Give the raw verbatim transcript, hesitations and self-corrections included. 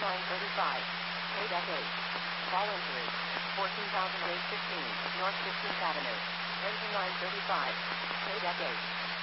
nine thirty-five. K-Deck eight. Fall injury. fourteen thousand eight hundred fifteen, North fifteenth Avenue. Engine nine thirty-five. K-Deck eight.